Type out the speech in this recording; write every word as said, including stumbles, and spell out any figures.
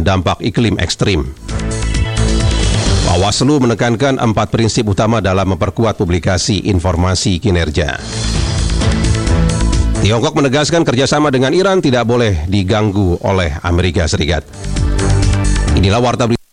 dampak iklim ekstrim. Bawaslu menekankan empat prinsip utama dalam memperkuat publikasi informasi kinerja. Tiongkok menegaskan kerjasama dengan Iran tidak boleh diganggu oleh Amerika Serikat. Inilah warta berita.